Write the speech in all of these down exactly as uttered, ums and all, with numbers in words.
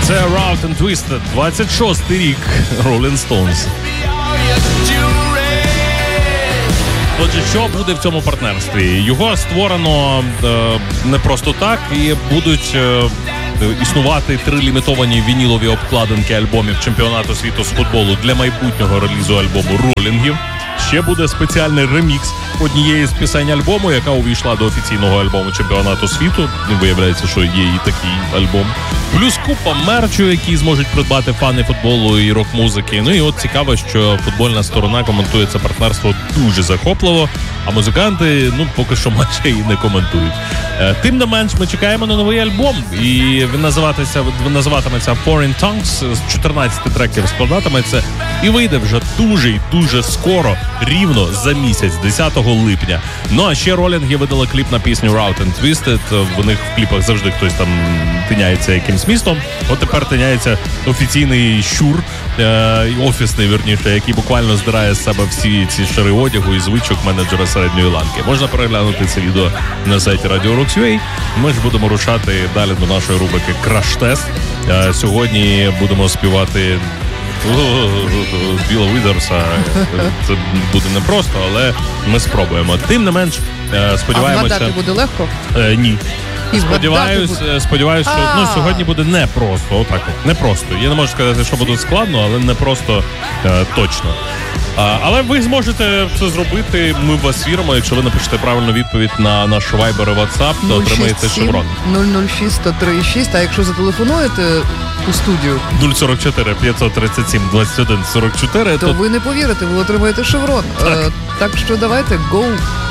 Це Rough and Twisted, двадцять шостий рік, Rolling Stones. Отже, що буде в цьому партнерстві? Його створено е, не просто так, і будуть е, існувати три лімітовані вінілові обкладинки альбомів чемпіонату світу з футболу для майбутнього релізу альбому ролінгів. Ще буде спеціальний ремікс однієї з пісень альбому, яка увійшла до офіційного альбому чемпіонату світу. Виявляється, що є і такий альбом. Плюс купа мерчу, який зможуть придбати фани футболу і рок-музики. Ну і от цікаво, що футбольна сторона коментує це партнерство дуже захопливо, а музиканти, ну, поки що майже і не коментують. Тим не менш, ми чекаємо на новий альбом, і він називатиметься, називатиметься Foreign Tongues, з чотирнадцяти треків складатиметься, і вийде вже дуже і дуже скоро, рівно за місяць, десятого липня. Ну, а ще ролінги видали кліп на пісню Rough and Twisted. В них в кліпах завжди хтось там тиняється якимсь містом. От тепер тиняється офіційний щур, е- офісний, вірніше, який буквально здирає з себе всі ці шари одягу і звичок менеджера середньої ланки. Можна переглянути це відео на сайті Radio Rocks точка ю а. Ми ж будемо рушати далі до нашої рубрики Краш-тест. Е- сьогодні будемо співати Біла Візерса. Це буде непросто, але ми спробуємо. Тим не менш, сподіваємося... А вгадати буде легко? Е, ні. Сподіваюсь, сподіваюсь, що ну, сьогодні буде непросто. Отак от, непросто. Я не можу сказати, що буде складно, але непросто е, точно. А, але ви зможете це зробити, ми в вас віримо. Якщо ви напишете правильну відповідь на наш Viber і WhatsApp, то отримаєте шеврон. нуль нуль шість сто три шість, а якщо зателефонуєте у студію нуль сорок чотири п'ятсот тридцять сім двадцять один сорок чотири, то, то ви не повірите, ви отримаєте шеврон. Так, е, так що давайте, go!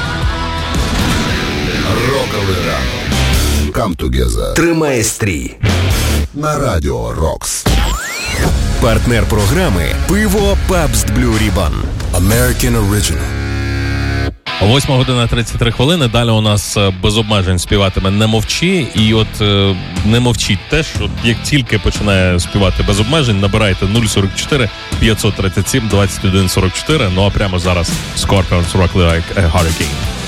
Роковий ранок. Come together. Тримає стрій. На Радіо Рокс. Партнер програми «Пиво Pabst Blue Ribbon». American Original. восьма година тридцять три хвилини. Далі у нас без обмежень співатиме «Не мовчи». І от е, не мовчіть теж, от як тільки починає співати без обмежень, набирайте нуль сорок чотири п'ятсот тридцять сім двадцять один сорок чотири. Ну а прямо зараз Scorpions Rock Like a Hurricane.